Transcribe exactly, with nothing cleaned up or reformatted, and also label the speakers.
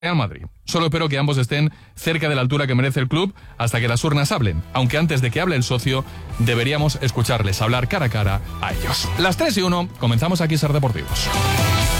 Speaker 1: Real Madrid. Solo espero que ambos estén cerca de la altura que merece el club hasta que las urnas hablen, aunque antes de que hable el socio deberíamos escucharles hablar cara a cara a ellos. Las tres y uno, comenzamos aquí Ser Deportivos.